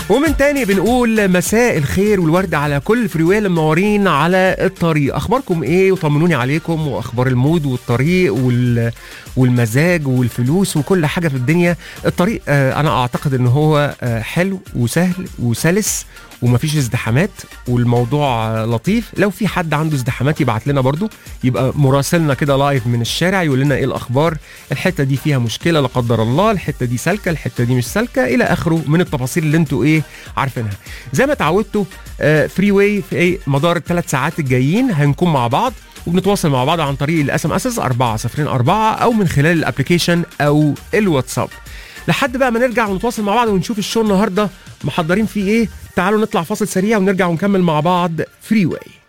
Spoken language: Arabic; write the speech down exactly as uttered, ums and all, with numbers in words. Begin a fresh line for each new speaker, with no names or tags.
ومن تاني بنقول مساء الخير والورد على كل فريوي اللي منورين على الطريق. اخباركم ايه؟ وطمنوني عليكم واخبار المود والطريق وال... والمزاج والفلوس وكل حاجه في الدنيا. الطريق آه انا اعتقد ان هو آه حلو وسهل وسلس ومفيش ازدحامات والموضوع آه لطيف. لو في حد عنده ازدحامات يبعت لنا برضو، يبقى مراسلنا كده لايف من الشارع يقول لنا ايه الاخبار، الحته دي فيها مشكله لا قدر الله، الحته دي سالكه، الحته دي مش سالكه، الى اخره من التفاصيل اللي انتوا ايه عارفينها. زي ما اتعودتوا آه فري واي في ايه مدار الثلاث ساعات الجايين هنكون مع بعض وبنتواصل مع بعض عن طريق الاس ام اس أربعة صفر أربعة او من خلال الابلكيشن او الواتساب. لحد بقى ما نرجع ونتواصل مع بعض ونشوف الشو النهارده محضرين فيه ايه. تعالوا نطلع فاصل سريع ونرجع ونكمل مع بعض فري واي.